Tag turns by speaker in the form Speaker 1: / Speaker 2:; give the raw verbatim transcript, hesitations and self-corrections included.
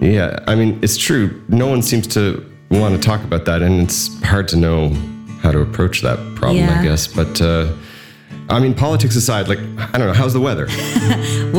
Speaker 1: Yeah, I mean, it's true. No one seems to want to talk about that, and it's hard to know how to approach that problem,
Speaker 2: Yeah.
Speaker 1: I guess. But, uh, I mean, politics aside, like, I don't know, how's the weather?